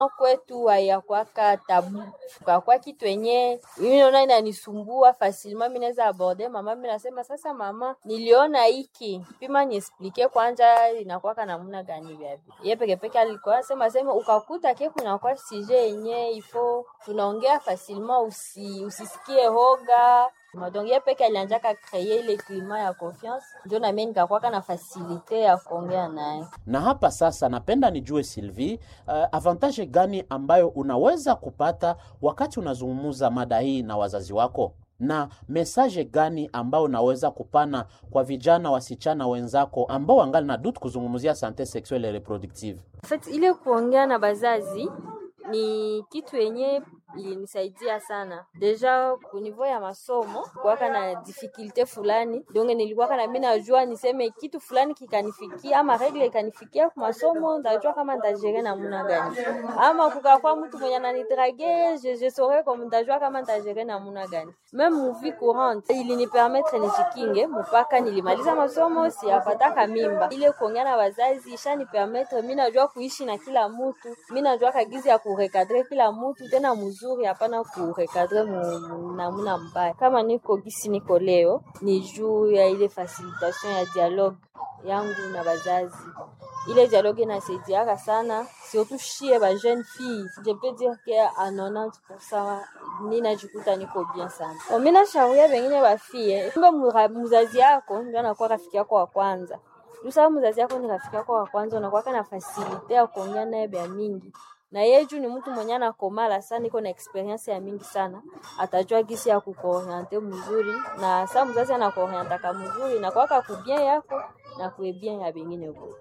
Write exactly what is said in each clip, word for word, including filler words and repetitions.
Kwetu hayakuwaka tabu, kwa kitu yenye mimi naona inanisumbua facilement, mimi naweza aborder mama, mimi nasema sasa mama, niliona hiki pima niexplique kwanza inakuwa namna gani vipi. Yeye peke peke alikuwa anasema sema ukakuta ke kuna kwa sujet yenye ifo tunaongea facilement, usi usisikie hoga. Madonge peke alianjaka créer ile climat ya confiance, ndio na mimi nikakuwa na facilité ya kuongea naye. Na hapa sasa napenda nijue Sylvie, uh, avantage gani ambayo unaweza kupata wakati unazungumza mada hii na wazazi wako? Na message gani ambao unaweza kupana kwa vijana wasichana wenzako ambao wangali na dutu kuzungumzia santé sexuelle et reproductive? En fait, ile kuongea na bazazi ni kitu yenye ilinisaidia sana. Deja ku niveau ya masomo kwa kana difficulté fulani, donc nilikuwa kana mimi najua niseme kitu fulani kikanifikia ama regle ikanifikia kwa masomo, ndajua kama ndajere namna gani. Ama kukakuwa mtu mwenye ananidrague, je je saurais comme ndajua kama ndajere namna gani. Même mu vie courante ili permettre nijikinge mpaka nilimaliza masomo, siapataka mimba. Ile kuongea na wazazi ishani permettre mimi najua kuishi na kila mtu, mimi najua kagizi ya kurecadrer kila mtu tena mzuri, hapana kurecadrer namna mbaya. Kama niko gisi niko leo ni juu ya ile facilitation ya dialogue yangu na wazazi. Ile dialogue inasaidia sana, surtout chez ba jeunes filles. Je peux dire que à quatre-vingt-dix pour cent ninajikuta niko bien sana. Mimi nashauria wengine wa fille, kumbe mzazi yako ndio anakuwa rafiki yako wa kwanza. Lusa mzazi yako ni rafiki yako wa kwanza, unakuwa na facilité ya kuongea naye bia mingi. Na yeju ni mtu mwenye anakomala sana, iko na experience ya mingi sana, atajua gisi ya kukuoriente mzuri, na saa mzazi anakuorienta kama mzuri na kwaka kubien yako na kuebien ya bengine huko.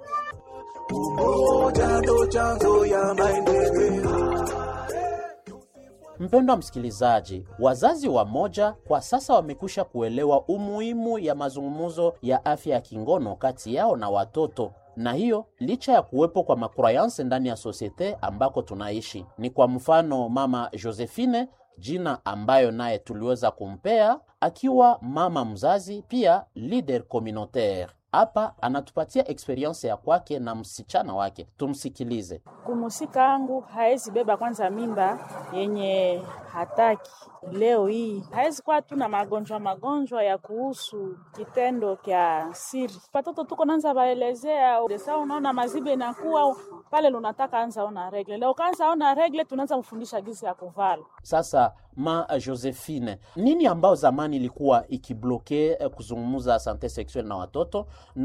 Mpendwa msikilizaji, wazazi wa moja kwa sasa wamekusha kuelewa umuhimu ya mazungumzo ya afya ya kingono kati yao na watoto. Na hiyo licha ya kuwepo kwa makroyanse ndani ya societe ambako tunaishi. Ni kwa mfano mama Josephine, jina ambayo naye tuliweza kumpea akiwa mama mzazi pia leader communautaire. Hapa anatupatia experience ya kwake na msichana wake. Tumsikilize. Kumusika angu haezi beba kwanza mimba yenye hataki. Leo hii haezi kwa tuna magonjwa magonjwa ya kuhusu kitendo kya siri. Patoto tuko nanza baelezea desa, unaona mazibe inakuwa pale lunataka anza ona regle. Leo kanza ona regle tunaanza mfundisha gisi ya kuvala. Sasa ma Josephine, nini ambao zamani ilikuwa ikibloke eh, kuzungumza sante sexuelle na watoto,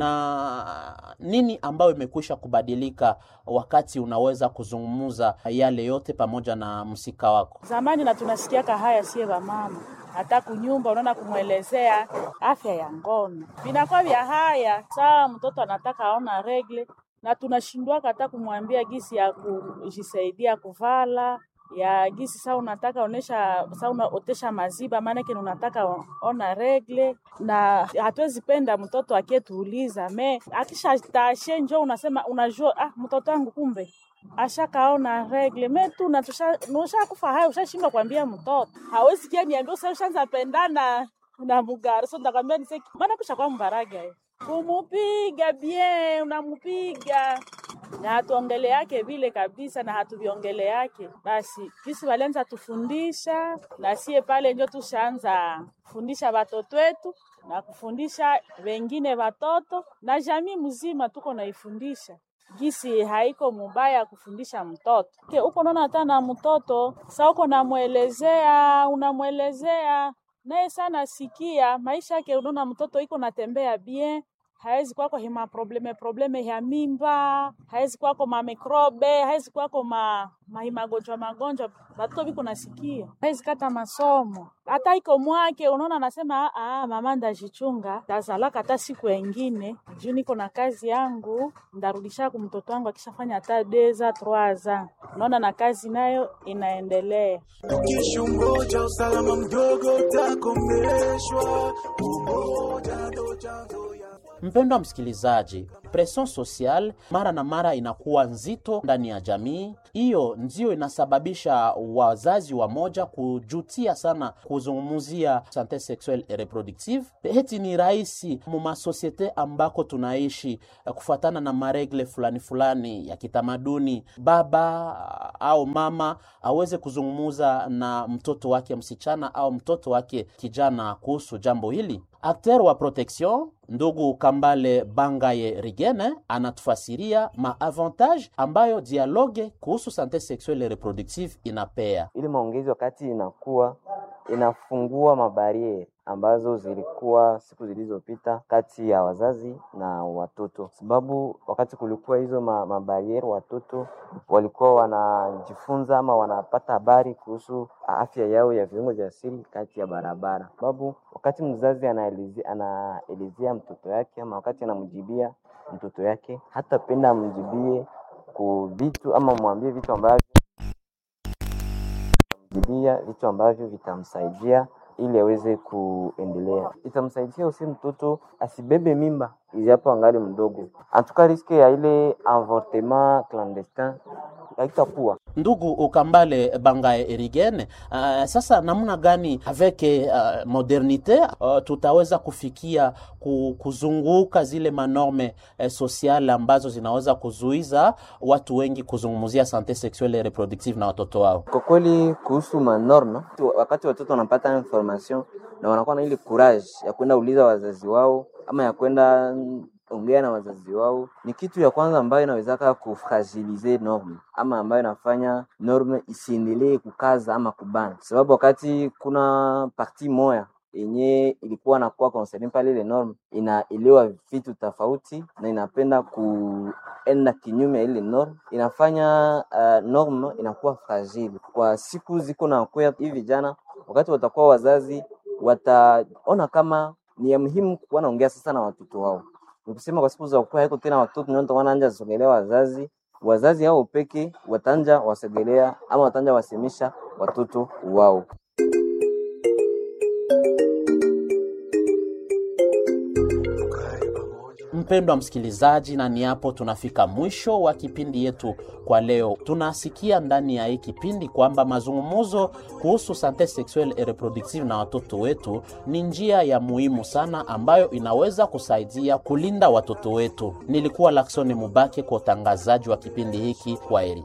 na nini ambao imekwisha kubadilika wakati unaweza kuzungumza yale yote pamoja na msika wako? Zamani na tunasikiaka haya sie ba mama, hata kunyumba unaona kumuelezea afya ya ngono binakuwa vya haya. Saa mtoto anataka aona regle na tunashindwa hata kumwambia gisi ya kujisaidia kuvala, ya gisi saa unataka onesha, saa unaotesha maziba maana yake unataka ona regle, na hatuwezi penda mtoto akietuuliza me akisha tashe njoo unasema unajua ah mtoto wangu kumbe ashakaona regle metu na tusha nosha kufa hayo, ushashindwa kuambia mtoto. Hawezi kia niambia sasa ushaanza pendana na mugari, so ndakwambia ni seki maana kusha kwa mbaraga hiyo kumupiga bien, unamupiga na hatuongele yake vile kabisa, na hatuviongele yake. Basi kisi walianza tufundisha, na sie pale ndio tushaanza kufundisha watoto wetu na kufundisha wengine watoto, na jamii mzima tuko naifundisha gisi haiko mubaya kufundisha mtoto. Ke uko naona hata na mtoto sasa uko namuelezea, unamuelezea naye sana sikia maisha yake, unaona mtoto iko natembea bien, haezi kwako hima probleme probleme ya mimba, haezi kwako ma mikrobe, haezi kwako ma magonjwa magonjwa, watoto biko nasikia, haezi kata masomo. Hata iko mwake unaona anasema ah mama ndajichunga, tazalaka hata siku nyingine juu niko na kazi yangu, ndarudisha kwa mtoto wangu akishafanya hata deza troaza. Unaona na kazi nayo inaendelea. Tukishungoja usalama mdogo utakomeshwa. Mpendwa msikilizaji, pression social mara na mara inakuwa nzito ndani ya jamii. Hiyo ndio inasababisha wazazi wa moja kujutia sana kuzungumzia sante sexuelle et reproductive. Heti ni rahisi mu societe ambako tunaishi kufuatana na maregle fulani fulani ya kitamaduni, baba au mama aweze kuzungumuza na mtoto wake msichana au mtoto wake kijana kuhusu jambo hili. Acteur wa protection ndugu Kambale Bangaye Rigene anatufasiria maavantage ambayo dialogue kuhusu sante sexuelle et reproductive inapea. Ili maongezi wakati inakuwa inafungua mabariere ambazo zilikuwa siku zilizopita kati ya wazazi na watoto, sababu wakati kulikuwa hizo mabariere watoto walikuwa wanajifunza ama wanapata habari kuhusu afya yao ya viungo vya siri kati ya barabara, sababu wakati mzazi anaelezea anaelezea mtoto yake ama wakati anamjibia mtoto yake, hata penda amjibie ku vitu ama mwambie vitu ambavyo mjibia vitu ambavyo vitamsaidia ili aweze kuendelea. Itamsaidia usi mtoto asibebe mimba ijapo angali mdogo. Antuka riske ya ile avortement clandestin haitakuwa. Ndugu Ukambale Bangaye Erigene, uh, sasa namna gani avec uh, modernite uh, tutaweza kufikia kuzunguka zile manorme uh, sociale ambazo zinaweza kuzuiza watu wengi kuzungumzia sante sexuelle et reproductive na watoto wao? Kwa kweli kuhusu manorme, wakati watoto wanapata information na wanakuwa na ile courage ya kwenda uliza wazazi wao ama ya kwenda ongea na wazazi wao, ni kitu ya kwanza ambayo inaweza kufragilize norme ama ambayo inafanya norme isiendelee kukaza ama kubana, sababu wakati kuna parti moja yenye ilikuwa na kuwa concerned pale ile norme inaelewa vitu tofauti na inapenda kuenda kinyume ile norme, inafanya uh, norme inakuwa fragile. Kwa siku ziko na kwa hivi vijana, wakati watakuwa wazazi wataona kama ni ya muhimu kuwa naongea sasa na watoto wao. Nikusema kwa siku za ukua haiko tena watoto ndio wanaanza kusogelea wazazi, wazazi hao peke watanja wasogelea ama watanja wasemisha watoto wao. Mpendwa msikilizaji, na ni hapo tunafika mwisho wa kipindi yetu kwa leo. Tunasikia ndani ya hii kipindi kwamba mazungumzo kuhusu sante sexuelle et reproductive na watoto wetu ni njia ya muhimu sana ambayo inaweza kusaidia kulinda watoto wetu. Nilikuwa Laksoni Mubake kwa utangazaji wa kipindi hiki. Kwaheri.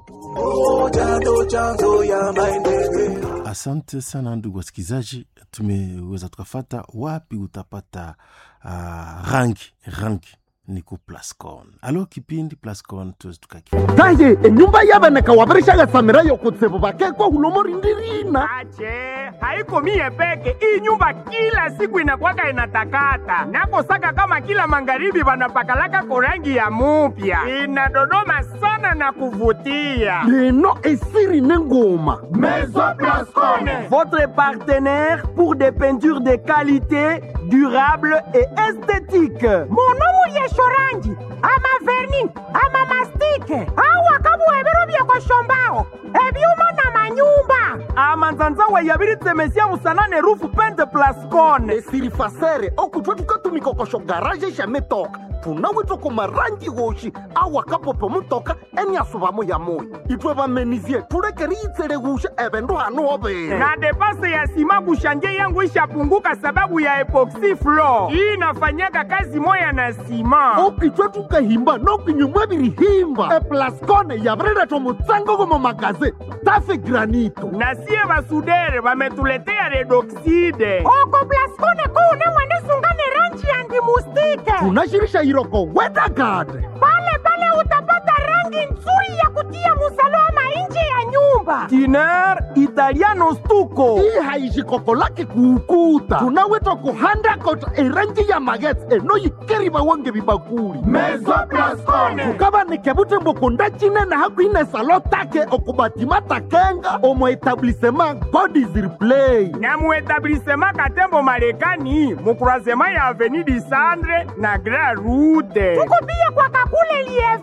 Asante sana ndugu wasikilizaji, tumeweza tukafata wapi utapata uh, rangi rangi niko Plascon. Alo kipindi Plascon tuzitukaki. Taye enyumba yabaneka wabarishaga samira yo kutsebo bakekwa hulomori ndirina. Ache, haiko mie peke. Hii nyumba kila siku inakuwaka inatakata. Nako saka kama kila magharibi wanapakalaka korangi ya mupya. Inadodoma sana na kuvutia. Leno esiri nengoma. Maison Plascon, votre partenaire pour des peintures de qualité, durable et esthétique. Mon nom est Shorangi, ama verni, ama mastike, awa kabu ebero byako shombao, ebyuma na manyumba. Ama nzanza wa yabiri temesia musanane rufu pente Plascon. Esiri fasere, okutwa tukatumiko kosho garage shametoka. Tunawito kuma rangi hoshi, awa kapo pomutoka, eni asubamo ya moi. Itwe ba menizie, turekeri itere husha, ebendo hanu obe. Na depase ya sima kushanje yangu isha punguka sababu ya epoxy floor. Hii inafanyaka kazi moya na sima. Okitwa tukahimba, no kinyumwebiri himba. E Plascon ya breda tomutsango gomo magaze, tafe granito. Na siye basudere, wametuletea redoxide. Oko Plascon kuune mwende sungane rangi andi mustike. Tunashirisha iroko weda gade. Pale pale utapata rangi nzuri ya kutia musalama nje ya nyumba. Tiner Italiano stuko. Hii haishikoko laki kukuta. Tunawito kuhanda kota erangi ya magets eno yikeri bawange bibakuri. Maison Plascon. Tukaba nikebute mbokunda chine na haku ine salotake okubatima takenga omo etablissement God is replay. Na mu etablissement Katembo Marekani, mukurazema ya Avenue du Centre na Grand Route. Tukubia kwa kakule lieve.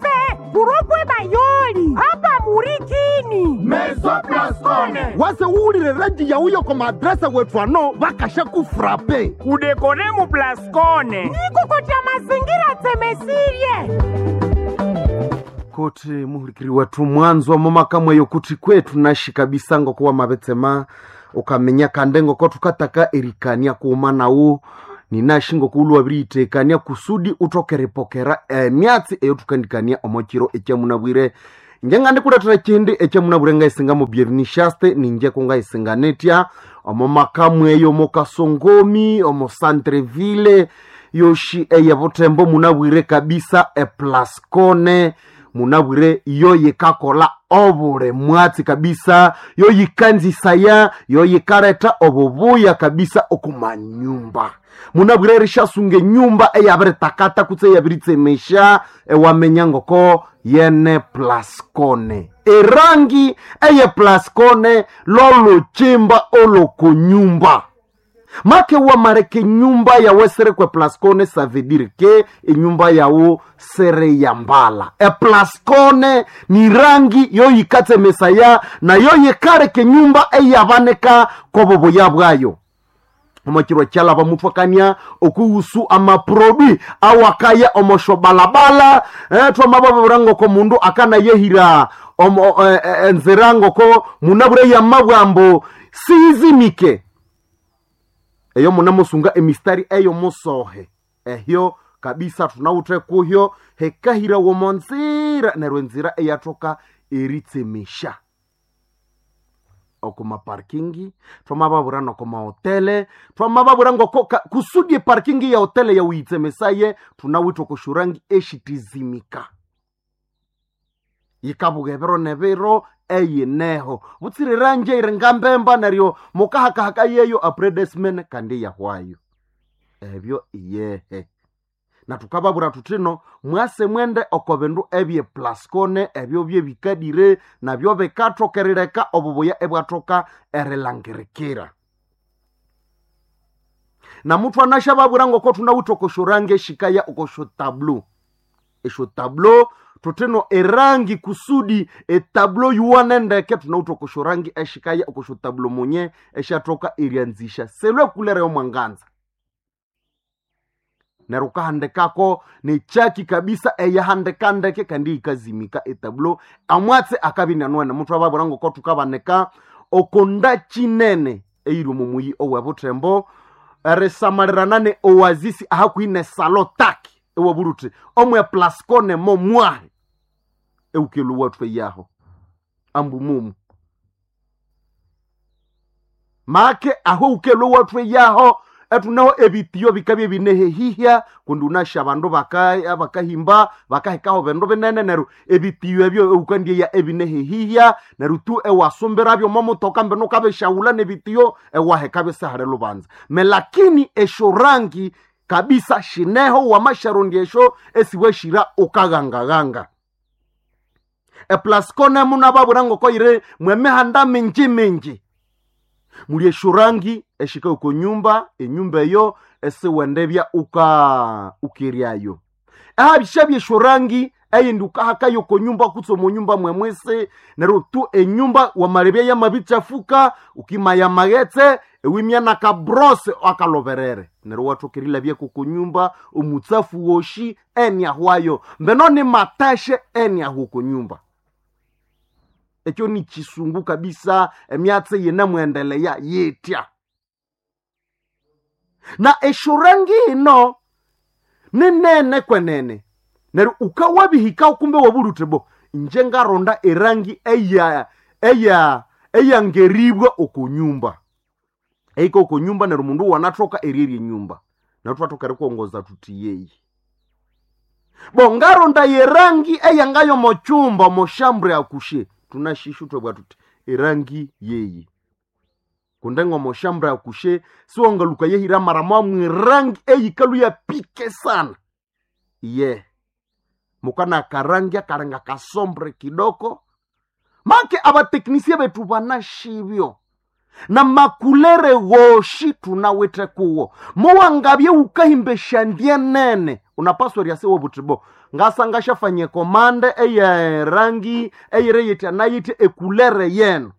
Burokwe Bayoli, hapa Murikini. Mesoplascone. Wase uulire rangi ya uyo kwa maadresa wetu ano wakasha kufrape. Kudekore mu Plascone. Niko kocha mazingira temesirie. Kote muhurikiri watu mwanzo wa mama kamwe yo kuti kwetu nashi kabisa ngo kuwa mabetema ukamenya kandengo ko tukataka erikania kuumana u ninashingo kulwa biritekania kusudi utokerepokera emyatsi eyo tukandikania omokiro ekyamunabwire ngengande kudatira kindi ekyamunabwire ngaisinga mu bievinishaste ninje ko ngaisinganetia omomakamwe yo mokasongomi omo Centreville yoshi eyabotembo munabwire kabisa e Plascone munabwire yo yikakola obure mwatsi kabisa yo yikanzisaya yo yikareta obubuya kabisa okumanyumba munabwire rishasunge nyumba eyabere takata kutse yabiritsemesha ewamenyango ko yene Plascone erangi eye Plascone lolo chimba olo kunyumba make wa mareke nyumba ya wesere kwa Plascone ça veut dire que e nyumba ya u sere ya mbala e Plascone ni rangi yo yikatse mesaya na yo yekare ke nyumba e yabaneka ko bobo yabwayo omokiro cyala bamufakania okuhusu ama produit awakaya omosho balabala eh twamababo burango ko mundu akana yehira omo eh, eh, nzerango ko munabure ya mabwambo sizimike eyo munamusunga emistari eyo musohe ehyo kabisa tunautre kuhyo hekahira wo monzira nerwenzira eyatoka eritsemesha okuma parkingi twamababura no koma hotele twamababura ngo kusudi parkingi ya hotele ya uitsemesaye tunawito kushurangi eshitizimika yikabugebero nevero eye neho butsire ranje irengambemba naryo mukahakahaka yeyo apredesmen kandi ya hwayo ebyo iyehe na tukababura tutino mwase mwende okobendu ebye Plascone ebyo bye bikadire na byo bekatokerereka obubuya ebwatoka erelangerekera na mutwa nashababura ngo ko tunawito koshurange shikaya okosho tableau esho tableau tuteno erangi kusudi e tableau yuanende ke tunauto koshorangi eshikaya okosho tableau monye eshatoka irianzisha selwe kulere yo mwanganza neruka handekako ni chaki kabisa eya handekandeke kandi ikazimika e tableau amwatse akabinanwa na mutwa baburango ko tukabaneka okonda chinene eiro mumuyi owabotrembo resamaranane oazisi ahakuine salotaki ewa buruti omwe Plascone mo mwahe eukelu watu yaho ambu mumu make aho ukelu watu yaho etunaho ebitiyo bikabye binehe hihya kundunasha bandu bakaya bakahimba bakahikaho bendo benene neru ebitiyo ebyo ukandie ya ebinehe hihya neru tu ewasumbera byo momo toka mbeno kabe shaula nebitiyo ewahe kabe sahare lubanza me lakini eshorangi kabisa shineho wa masharondesho esiwe shira ukagangaganga e Plascone munababurango ko ire mwemehanda menji menji mulie shurangi eshika uko nyumba enyumba yo esiwendebya uka ukiriayo ahabishabye shurangi ayinduka hakayo ko nyumba kutso mu nyumba mwemwese nero tu enyumba wa marebya ya mabichafuka ukimaya magetse ewimya na kabrose akaloverere nero watu kirila bye ku nyumba umutsafu woshi enya hwayo mbenoni matashe enya huko nyumba ekyo ni chisungu kabisa emyatse yena muendeleya yetya na eshurangi ino nenene kwenene neru ukawabihika kumbe waburutebo njenga ronda erangi eya eya eya ngeribwa okunyumba eiko okunyumba neru mundu wanatoka eriri nyumba na twatoka rekongoza tutiyei bongaronda yerangi eya ngayo mochumba moshambre akushe tunashishutwe bwatuti erangi yeyi kundengo moshambra akushe siwanga luka yehira marama mwirangi eyikalu ya pike sana ye mukana karangia karanga kasombre kidoko make aba teknisie betu banashibyo na makulere woshi tunawete kuwo muwangabye ukahimbe shandie nene unapaswa riase wobutibo ngasa ngashafanye komande eye rangi eye yete anayite ekulere yenu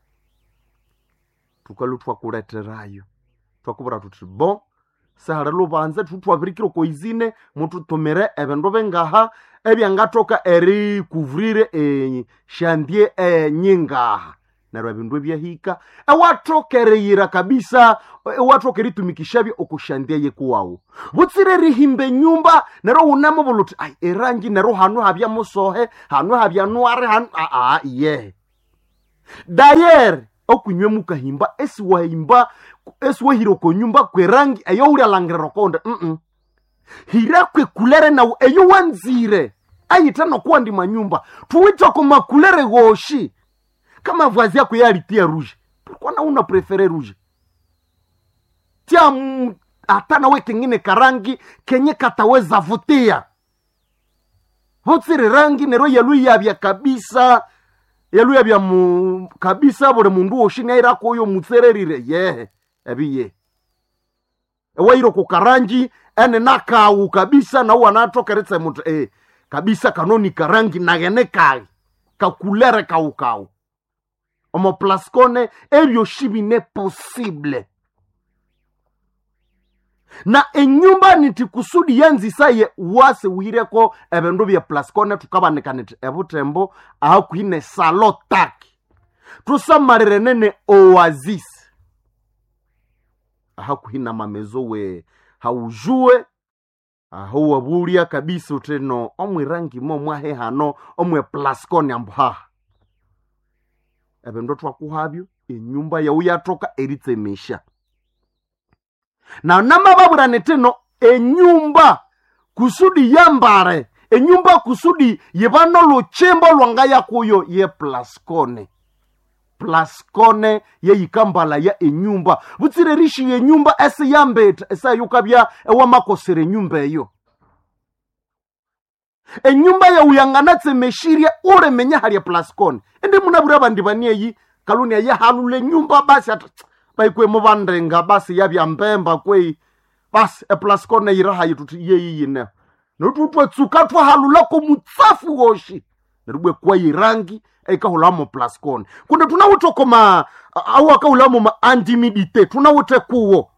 tukalutwa kuleterayo twakubura tutibo sahara lubanze tutwabirikiro koizine mutu tumire ebendo bengaha ebyangatoka eri kuvrire e shandie e nyingaha naro ebindu byahika ewatokereyira kabisa ewatokeri tumikishabye okushandie yekuwawo butsire rihimbe nyumba naro unamo buluti ai erangi naro hanu habya musohe hanu habya nware hanu a a ye dayer okunywe mukahimba esiwahimba esiwahiro ko nyumba kwerangi ayo uri alangirero konde mm -mm. hirakwe kulere na eyo wanzire ayitano kuwa ndi manyumba tuwita kwa makulere goshi kama vazi yako yalitia rouge pourquoi na una prefere rouge tia m... atana we kengine karangi kenye kataweza vutia hotsire rangi nero yalu yabya kabisa yalu yabya mu kabisa bore mundu oshini airako yo mutsererire ye ebiye ewairo ko karangi ene nakau kabisa na wanatokeretse mutu eh kabisa kanoni karangi nagene kai kakulere kaukau omo plaskone ebyo shibine possible na enyumba niti kusudi yanzi saye wase wireko ebendo bya plaskone tukabanekanete ebutembo ahakuine salotaki tusamarire nene oasis ahakuhina mamezo we haujue aho wabulia kabisa uteno omwe rangi mo mwahe hano omwe plaskone ambuha ebendo twakuhabyo enyumba ya uyatoka eritsemesha na namababura neteno enyumba kusudi yambare enyumba kusudi yebano lochembo lwangaya kuyo ye plaskone plaskone ye yikambala ya enyumba butsire rishi ye nyumba ese yambeta esa yukabya ewa makosere nyumba eyo enyumba ya uyanganatse meshiria ure menya hali ya plaskone ende munabura bandibanie yi kaluni ya halule nyumba basi ata baikwe mubandenga basi yabya mbemba kwe basi e plaskone iraha yituti ye yine notutwe tsukatwa halula ko mutsafu woshi nerubwe kwa irangi ekahulamo plaskone kunde tunawuto koma awu akahulamo ma antimidite tunawute kuwo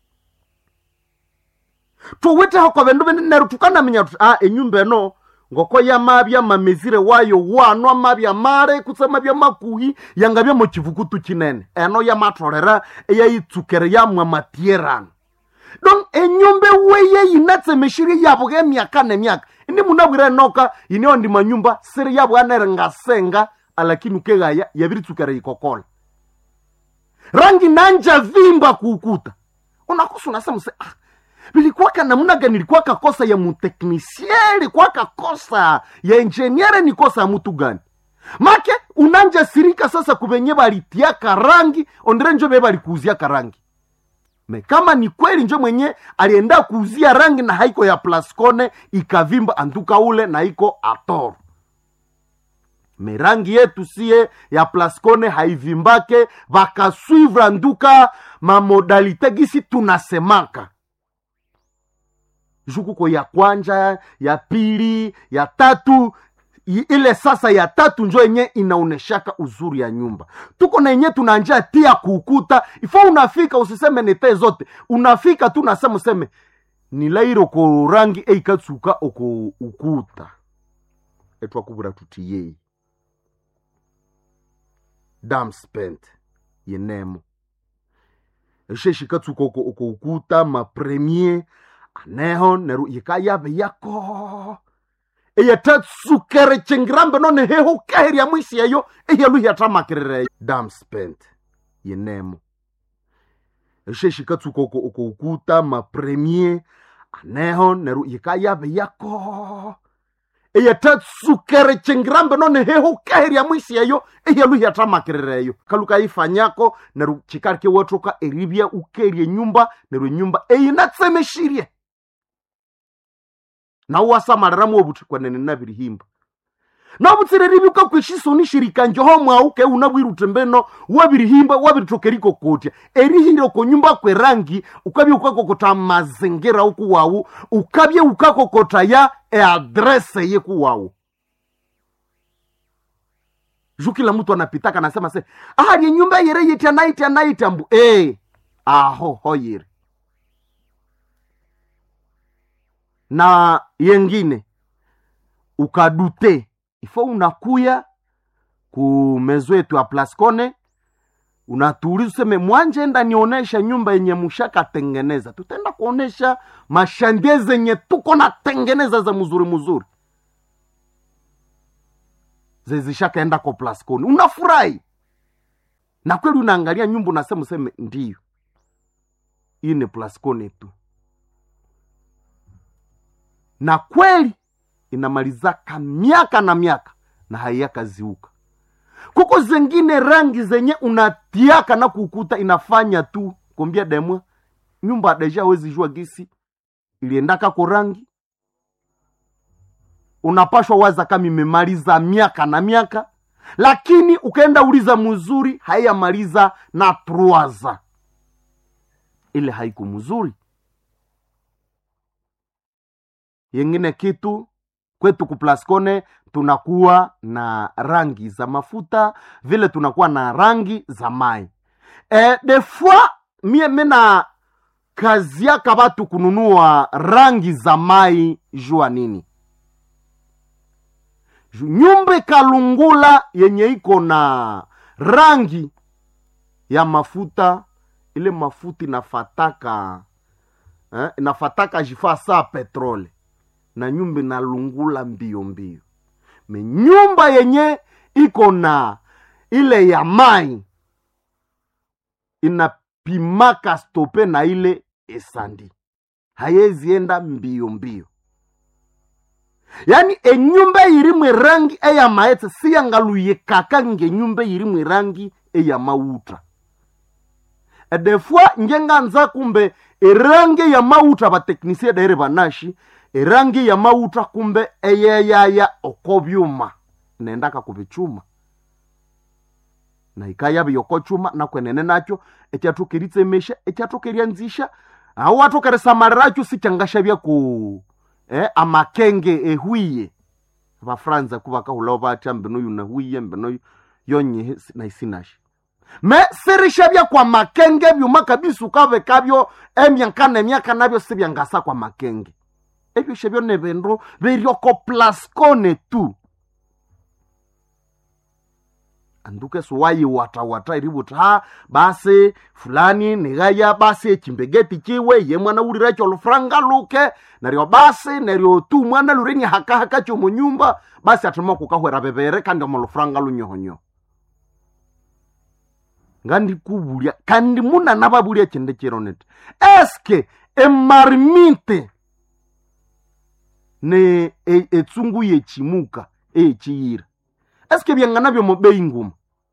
tuwete hako bendo neru tukana menya ah enyumba no ngoko ya mabya mamezire wayo wano amabya mare kusema bya makuhi yangabya mu kivukutu kinene eno ya matorera eya itsukere ya mwa matieran don enyumbe weye yinatse meshiri yabo ge myaka ne myaka indi munabwire noka ine ndi manyumba siri yabo anere ngasenga alakini ukegaya yabiritsukere ikokola rangi nanja vimba kuukuta unakusuna sema se ah bilikuwa kana muna gani ilikuwa kakosa ya muteknisien ilikuwa kakosa ya engineer ni kosa ya mtu gani make unanja sirika sasa kubenye balitia karangi ondere njo beba alikuzia karangi me kama ni kweli njo mwenye alienda kuuzia rangi na haiko ya plaskone ikavimba antuka ule na haiko atoro me rangi yetu siye ya plaskone haivimbake vakasuivra nduka mamodalite gisi tunasemaka jukuko ya kwanja, ya pili, ya tatu, ile sasa ya tatu njo yenye inaoneshaka uzuri ya nyumba. Tuko na yenye tunanja tia kukuta, ifo unafika usiseme nete zote, unafika tu nasema useme, nilairo ko rangi eikatsuka oko ukuta. Etwa kubura tutiyei. Dam spent, yenemo. Esheshi katsuka oko, oko ukuta, ma premier, aneho neru yikayabe yako eya tatsukere chengrambe none heho kaheri ya mwisi yayo eya luhi atamakerere dam spent yenemo esheshi katsuka oko oko ukuta ma premier aneho neru yikayabe yako eya tatsukere chengrambe none heho kaheri ya mwisi yayo eya luhi atamakerere yo kaluka ifanyako neru chikarike wotroka eribia ukerie nyumba neru nyumba eyi natsemeshirie na uwasa mararamu obutu kwa nene nabiri himba na butsireri buka kweshisoni shirika njoho mwauke unabwirutembeno wabirihimba wabiritokeriko kotia erihiro ko nyumba kwe rangi ukabye ukakokota mazingira huku wau ukabye ukakokota ya e adresse yeku wau. Jukila mtu anapitaka anasema se ah ye nyumba yere yiti anaiti anaiti ambu eh aho hoyere. Na yengine ukadute ifo unakuya ku mezo yetu ya Plascone unatuuliza useme mwanje enda nionesha nyumba yenye mushaka tengeneza. Tutaenda kuonesha mashandie zenye tuko na tengeneza za mzuri mzuri. Zezishaka enda kwa Plascone. Unafurahi. Na kweli unaangalia nyumba unasema useme ndiyo. Hii ni Plascone tu. Na kweli inamalizaka miaka na miaka na hayaka ziuka. Kuko zengine rangi zenye unatiaka na kukuta inafanya tu kumbia demwa nyumba deja wezi jua gisi iliendaka kwa rangi. Unapashwa waza kama imemaliza miaka na miaka, lakini ukaenda uliza mzuri hayamaliza na truaza. Ile haiku mzuri. Yengine kitu kwetu ku Plascone tunakuwa na rangi za mafuta, vile tunakuwa na rangi za mai. E, de fois mie mena kazi yaka batu kununua rangi za mai jua nini? Nyumba kalungula yenye iko na rangi ya mafuta, ile mafuta inafataka eh, inafataka jifaa saa petrole. Na nyumba inalungula mbio mbio. Me nyumba yenye iko na ile ya mai inapimaka stope na ile esandi. Hayezi enda mbio mbio. Yani e nyumba irimwe rangi e ya maetse siya ngaluye kaka nge nyumba irimwe rangi e ya mauta. E defua njenga nza kumbe e rangi ya mauta ba teknisie daire banashi. E rangi ya mauta kumbe eye ya ya okobyuma. Nendaka kubichuma. Na ikaya biyoko chuma na kwenene nacho. Echa tukiritse mesha. Echa tukirianzisha. Awa tukere samariracho si changasha bya ku. Eh, amakenge ehuiye. Ba Franza kubaka huloba ati mbeno yu na huiye mbeno yonye na isinashi. Me sirisha bya kwa makenge byuma kabisu kabe kabyo emyankana emyaka nabyo sibya ngasa kwa makenge. Ebyo shebyo nebendro berioko Plascone tu. Anduke suwayi wata wata iributa ha basi fulani negaya basi chimbegeti chiwe ye mwana urira cho lufranga luke nario basi nario tu mwana lureni haka haka cho munyumba basi atuma kukahwera bebere kandi mu lufranga lunyohonyo. Ngandi kubulia kandi muna nababulia chende chironete. Eske emarmite ne e, etsungu ye chimuka e chiyira. Eske byangana byo mubei nguma?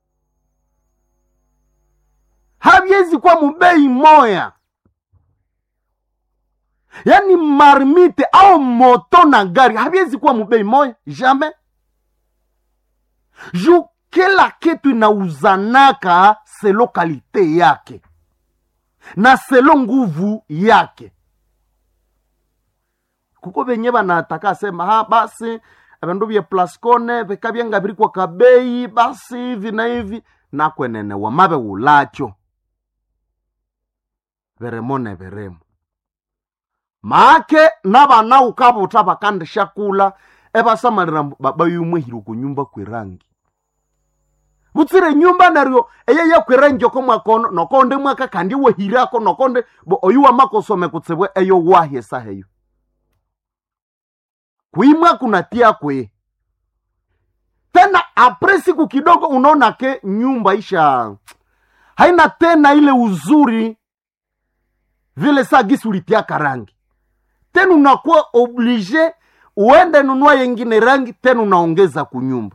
Habiezi kwa mubei moya. Yani marmite au moto na gari habiezi kwa mubei moya. Jamais. Ju kila kitu inauzanaka selo kalite yake. Na selo nguvu yake. Kuko benye banataka sema ha basi abandu bya Plascone bekabya ngabiri kwa kabei basi hivi na hivi na kwenene wa mabe ulacho veremone veremo make nabana ukabuta bakande shakula eba samalira baba yumwe hiro ku nyumba kwerangi butsire nyumba nario eye ye kwerangi ko mwakono nokonde mwaka kandi we hirako nokonde bo oyuwa makosome kutsebwe eyo wahe saheyo kuimwa kunatia kwe. Tena apre siku kidogo unaona ke nyumba isha haina tena ile uzuri vile saa gisi ulitia karangi. Tena unakuwa oblige uende nunua yengine rangi tena unaongeza kunyumba.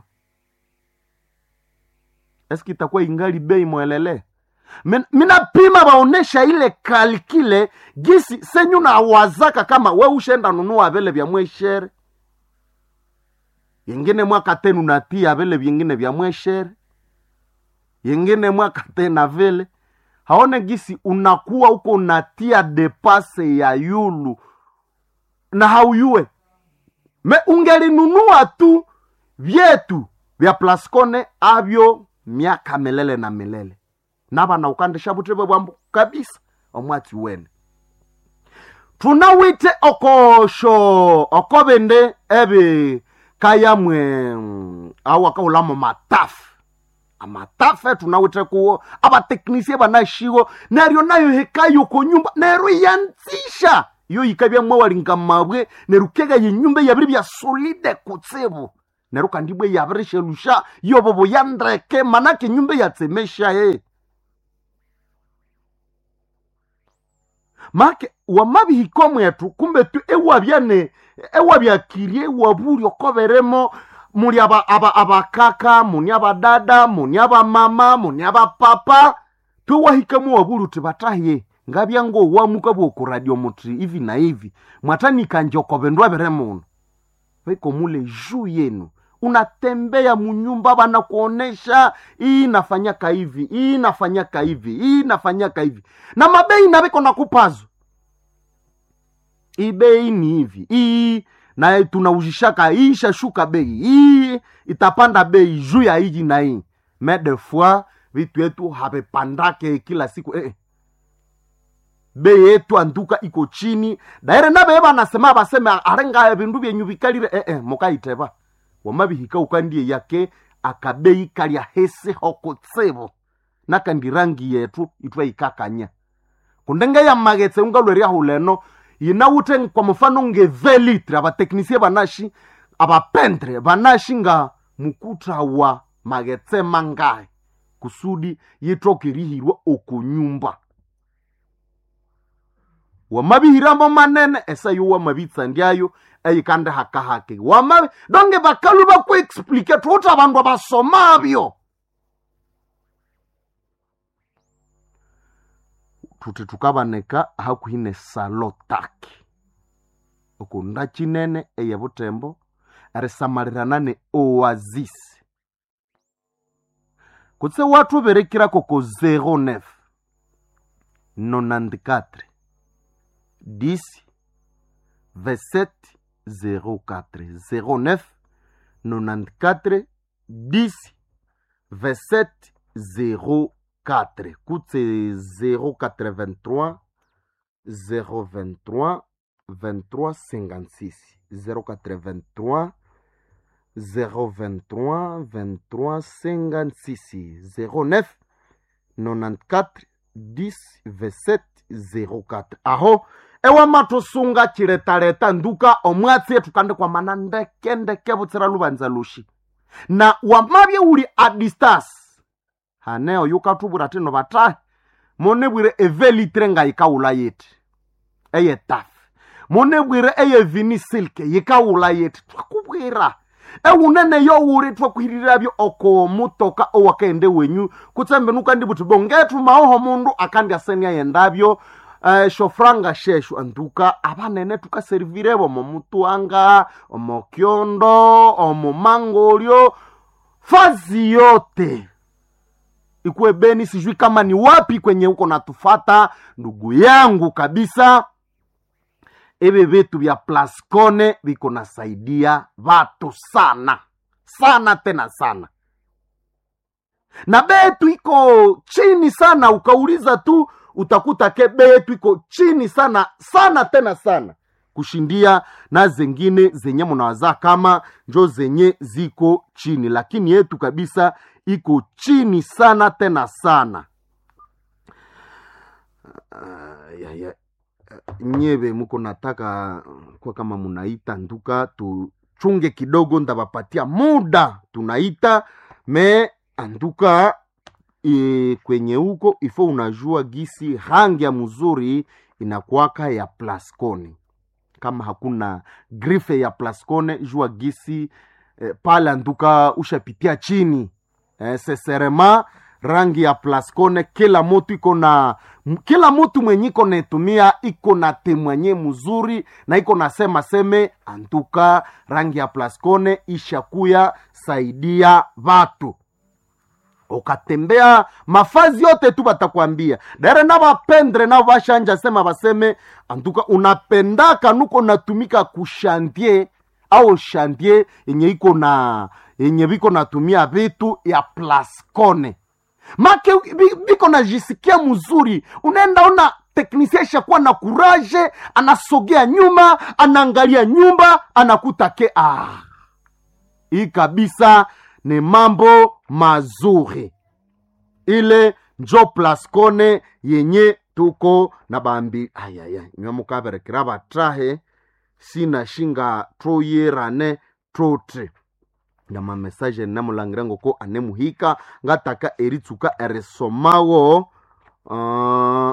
Eski itakuwa ingali bei mwelele? Mina pima baonesha ile kalkile gisi senyu na wazaka kama we ushenda nunua vile vya mweshere. yengine mwaka tenu natia vile vingine vya mweshere, yengine mwaka tena vile haone gisi unakuwa uko unatia depase ya yulu na hauyue. Me ungelinunua tu vyetu vya Plascone avyo miaka melele na melele. Naba na ukandisha butebe bwambu kabisa omwati wene. Tunawite okosho okobende ebe kaya mwe awa kaulamo matafu. Amatafe tunawite kuo aba teknisie banashigo neryo nayo hekayo ko nyumba nero yanzisha yo ikabya mwawalinga mabwe nerukega yenyumba yabiri bya solide kutsebo nero kandibwe yabirishe lusha yo bobo yandreke manake nyumba yatsemesha he make wamabi hikomo yetu kumbe tu ewa byane ewa byakirie waburi okoberemo muri aba aba abakaka muni abadada muni abamama muni abapapa tu wahikamu waburu tibatahiye ngabyango wamuka bwo ku radio mutri hivi na hivi mwatanika njoko bendwa beremono weko mule juu yenu unatembea munyumba bana kuonesha hii nafanyaka hivi hii nafanyaka hivi hii nafanyaka hivi na mabei na beko nakupazo ibei ni hivi hii na tunaujishaka isha shuka bei hii itapanda bei juu ya hiji na hii mais des fois vitu yetu habepandake kila siku eh bei yetu anduka iko chini daire na beba nasema baseme arenga bindu bye nyubikalire eh eh mokaiteba wamabihika ukandie yake akabei kalia hese hokotsebo nakandi rangi yetu itwa ikakanya kundenga ya magetse ungalweria huleno yinawute kwa mfano nge vingt litres aba teknisie banashi aba pendre banashi nga mukuta wa magetse mangae kusudi yitokirihirwa okunyumba wamabihiramo manene esa yuwa mabitsa ndiayo eyikande hakahake wamabi donge bakalu bakwe explique tuta abantu abasomabyo tuti tukabaneka hakuhine salotaki okunda chinene eye butembo arisamalirana ne Oasis kutse watu berekira koko zero neuf nonante-quatre dix vingt-sept zero quatre zero neuf nonante-quatre dix vingt-sept zero quatre kutse zero quatre-vingt-trois zero vingt-trois vingt-trois cinquante-six zero quatre-vingt-trois zero vingt-trois vingt-trois cinquante-six zero neuf nonante-quatre dix vingt-sept zero quatre aho ewa matosunga chiretareta nduka omwatsi tukande kwa manande kende kebutsira lubanza lushi na wamabye uli a distance haneo yukatubura tino batahe monebwire evelitre nga yikaula yeti eye taf monebwire eye vini silke yikaula yeti twakubwira ewunene yo uri twakwirira byo oko mutoka owakende wenyu kutsembe nukandi butibongetu maoho mundu akandi asenia yendabyo Uh, shofranga sheshu anduka abanene tukaservirebo momutuanga omokyondo omomangolyo fazi yote ikuwe beni sijui kama ni wapi kwenye uko natufata ndugu yangu kabisa ebe vitu vya Plascone viko nasaidia watu sana sana tena sana na betu iko chini sana ukauliza tu utakuta kebe yetu iko chini sana sana tena sana kushindia na zengine zenye mnawaza kama njo zenye ziko chini lakini yetu kabisa iko chini sana tena sana uh, ya, ya. Nyebe muko nataka kwa kama munaita nduka tuchunge kidogo ndabapatia muda tunaita me anduka E, kwenye huko ifo unajua gisi rangi ya mzuri inakuwaka ya Plascone kama hakuna grife ya Plascone jua gisi e, pale anduka ushapitia chini e, seserema rangi ya Plascone kila moto iko na M- kila mtu mwenye iko netumia iko na temwanye mzuri na iko nasema seme antuka rangi ya Plascone ishakuya saidia watu. Ukatembea mafazi yote tu batakwambia dere na bapendre na bashanja sema baseme antuka unapendaka nuko natumika kushantie au shantie yenye iko na yenye biko natumia vitu ya Plascone make biko najisikia mzuri. Unaenda ona teknisia ishakuwa na kuraje, anasogea nyuma, anaangalia nyumba, anakuta ke ah, hii kabisa ni mambo mazuri. Ile njo Plascone yenye tuko na bambi ayaya nyamukabere kiraba trahe sina shinga troyerane trotre na ma message na mulangirango ko anemuhika ngataka eritsuka eresomawo uh...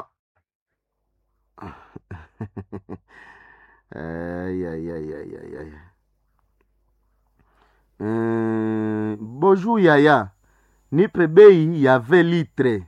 ay ay ay ay ay uh... bonjour yaya nipe bei ya vingt litre.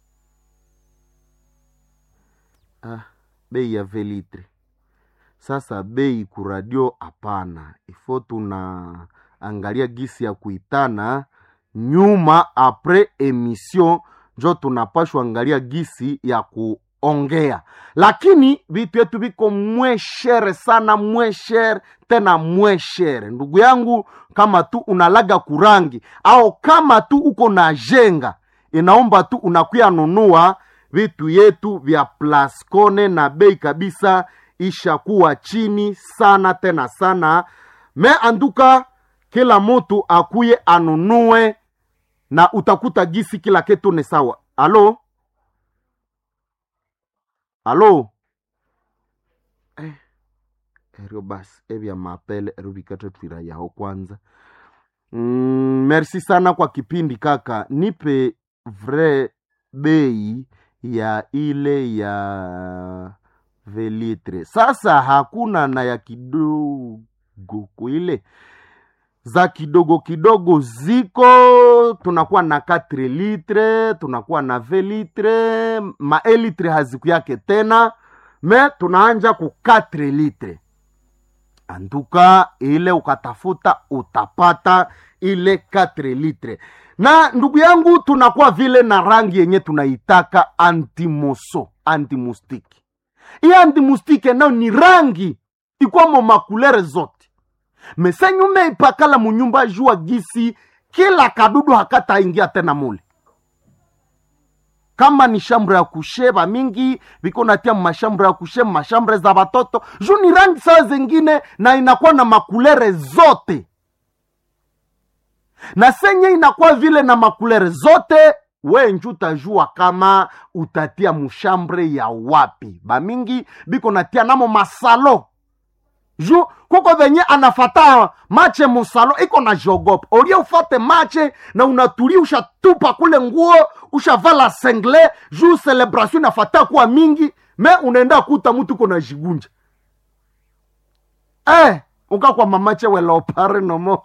Ah, bei ya vingt litre. Sasa bei kuradio hapana. Ifo tuna angalia gisi ya kuitana nyuma apres emission jo tunapashwa angalia gisi ya kuongea. Lakini vitu yetu biko mweshere sana, mweshere tena mweshere. Ndugu yangu, kama tu unalaga kurangi au kama tu uko na jenga, inaomba tu unakuya nunua vitu yetu vya Plascone na bei kabisa ishakuwa chini sana tena sana. Me anduka kila mtu akuye anunue na utakuta gisi kila kitu ni sawa. Alo? Alo? Eh, erio basi, evya mapele, erubikate tuira yao kwanza. Mm, merci sana kwa kipindi kaka. Nipe vrai bei ya ile ya velitre. Sasa hakuna na ya kidogo kuile. Za kidogo kidogo ziko, tunakuwa na quatre litre, tunakuwa na vingt litre, ma un litre haziku yake tena, me tunaanja ku quatre litre. Anduka ile ukatafuta utapata ile quatre litre. Na ndugu yangu tunakuwa vile na rangi yenye tunaitaka antimoso, antimustiki. Hii antimustiki nao ni rangi ikuwa mo makulere zote. Mesenyume ipakala munyumba jua gisi kila kadudu hakata ingia tena mule. Kama ni shambre ya kusheba mingi biko natia mashambre ya kusheba, mashambre za batoto juu ni rangi saa zingine na inakuwa na makulere zote. Na senye inakuwa vile na makulere zote, we njuta jua kama utatia mushambre ya wapi. Ba mingi biko natia namo masalo. Ju kuko venye anafata mache musalo iko na jogopa. Oria ufate mache na unatuli ushatupa kule nguo, ushavala sengle, ju celebration inafata kuwa mingi, me unaenda kuta mtu kuna jigunja. Eh, uka kwa mamache we lopare nomo.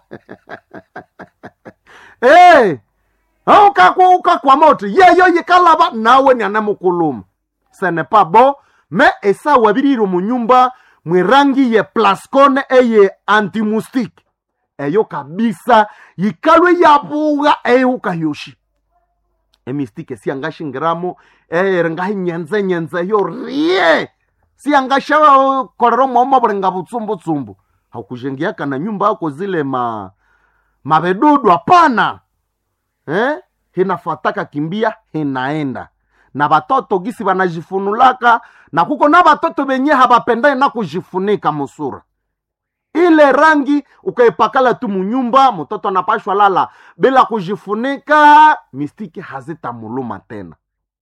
Eh, uka kwa uka kwa moto. Ye yo yikalaba nawe ni anamukuluma. Ce n'est pas bon, mais esa wabiriru munyumba mwirangi ye Plascone eye antimustik. Eyo kabisa yikalwe yabuga eyo kayoshi. Emistike si angashi ngramo e rengahi nyenze nyenze yo rie. Si angasha korero moma brenga butsumbu tsumbu. Hakujengia kana nyumba yako zile ma mabedudu hapana. Eh? Hinafataka kimbia hinaenda. Na batoto gisi banajifunulaka na kuko na batoto benye habapendai na kujifunika musura. Ile rangi ukaipakala tu munyumba, mtoto anapashwa lala bila kujifunika, mistiki hazita muluma tena.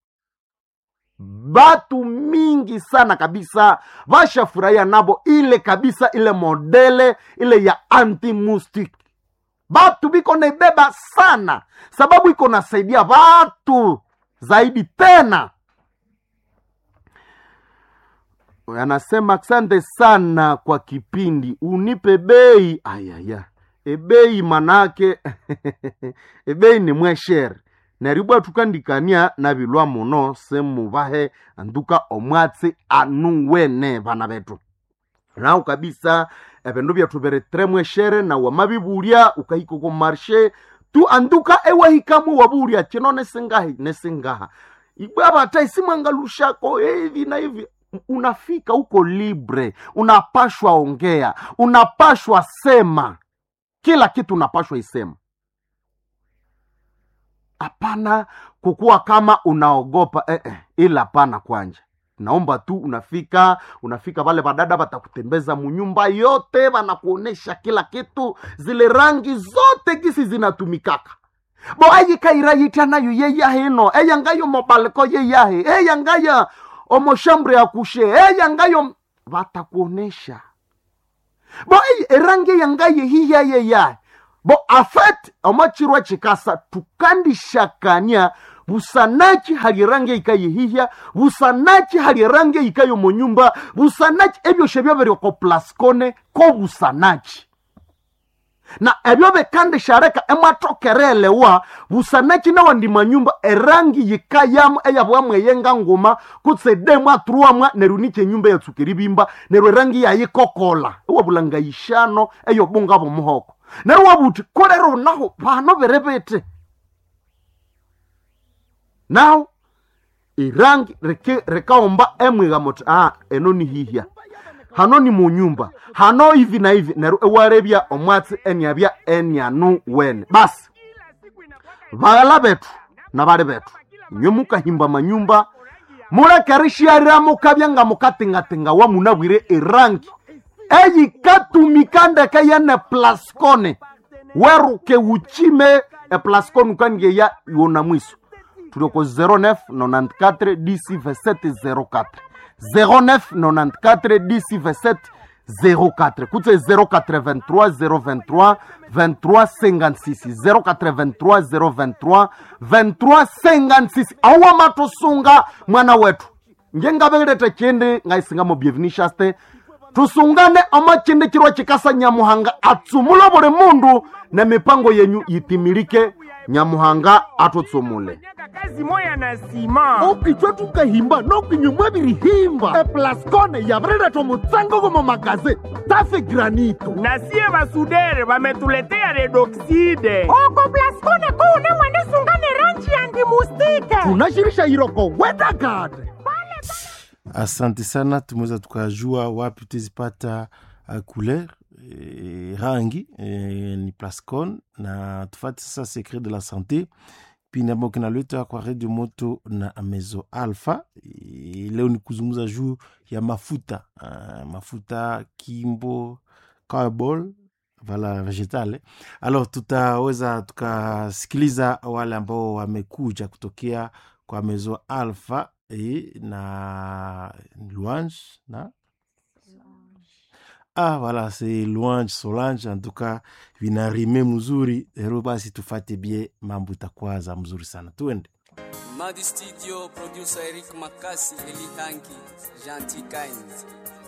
Batu mingi sana kabisa vasha furahia nabo ile kabisa ile modele ile ya anti-mustik. Batu biko naibeba sana sababu iko nasaidia batu zaidi tena. Anasema asante sana kwa kipindi, unipe bei. Ayaya, ebei manake ebei ni mweshere. neribwa tukandikania na bilwa muno semubahe anduka omwatsi anuwene bana betu nao kabisa ebindu byatu beretremwe shere na wamabibulia ukahiko ko marshe tu anduka ewahikamu wabulia kino nesingahi nesingaha ibaba taisimwangalushako hivi na hivi unafika uko libre unapashwa ongea unapashwa sema kila kitu unapashwa isema hapana kukua kama unaogopa eh, eh, ila hapana kwanja naomba tu unafika unafika wale badada batakutembeza munyumba yote banakuonesha kila kitu zile rangi zote kisi zinatumikaka bo ayi kairayita nayo yeya hino eya ngayo mobalko yeya he eya ngaya omoshambre ya kushe eya ngayo batakuonesha bo ayi rangi yangaye hiya yeya bo afet omachirwa chikasa tukandishakania busanachi hali rangi ikaye hiya busanachi hali rangi ikayo monyumba busanachi ebyo shebyo beri ko plaskone ko busanachi na ebyo bekande shareka ematokerele wa busanachi na wandi manyumba erangi yikayamu eyabwamwe yenga ngoma kutsedemwa truamwa neruniche nyumba ya tsukiribimba nerwe rangi ya yikokola ewa bulanga ishano eyo bunga bo muhoko nerwe wabuti kolero naho pano berebete now irangi reke rekaomba emwiga mot ah enoni hihia hano ni munyumba hano hivi na hivi neru ewarebya omwatsi enyabya enyanu wene basi bagala betu na bale betu nyomuka himba manyumba mura karishiarira mukabyanga mukatingatinga wa munabwire irangi eyi katumikanda kayane plaskone weruke uchime e plaskone kange ya yona mwiso tuloko zero neuf quatre dix vingt-sept zero quatre zero neuf quatre dix vingt-sept zero quatre kutse zero quatre vingt-trois zero vingt-trois vingt-trois cinquante-six zero quatre vingt-trois zero vingt-trois vingt-trois cinquante-six awa matosunga mwana wetu ngengabeleta kende ngaisinga mo bienvenishaste tusungane amachende kirwa chikasa nyamuhanga atsumulo bole mundu na mipango yenyu yitimilike nyamuhanga atotsumule kazi moya na sima okichwa tukahimba nokinyumwa birihimba e plaskone yabrera tomutsango como magaze tafe granito na sie basudere bametuletea redoxide oko plaskone kuune mwene sungane ranchi anti-mustike tunashirisha iroko wedagard. Asante sana, tumeweza tukajua wapi tuzipata uh, couleur e, rangi e, ni Plascone na tufati sasa secret de la santé pina boki na leta kwa Radio Moto na Mezo Alpha. E, leo ni kuzungumza juu ya mafuta uh, mafuta kimbo carbol vala vegetale. Alors tutaweza tukasikiliza wale ambao wamekuja kutokea kwa Mezo Alpha et na Louange na ah voilà c'est Louange Solange en tout cas vinarime mzuri hero basi tufate bien mambo takwaza mzuri sana tuende Madi Studio producer Eric Makasi Eli Hanki Gentil Kind